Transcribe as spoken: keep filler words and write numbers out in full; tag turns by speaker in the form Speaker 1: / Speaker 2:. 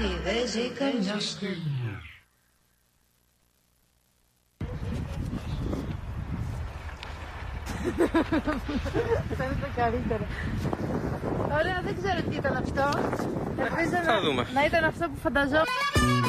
Speaker 1: σπίτι δεν ζει κανείς.
Speaker 2: Αυτό είναι το καλύτερο. Ωραία, δεν ξέρω τι ήταν αυτό. Ελπίζω να, να ήταν αυτό που φανταζόμουν.